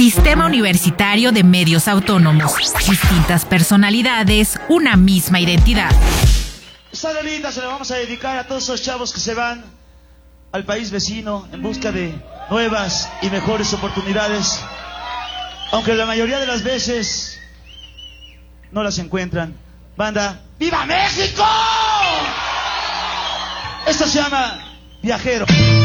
Sistema Universitario de Medios Autónomos. Distintas personalidades, una misma identidad. Esta rolita se la vamos a dedicar a todos esos chavos que se van al país vecino en busca de nuevas y mejores oportunidades, aunque la mayoría de las veces no las encuentran. Banda, ¡Viva México! Esto se llama Viajero.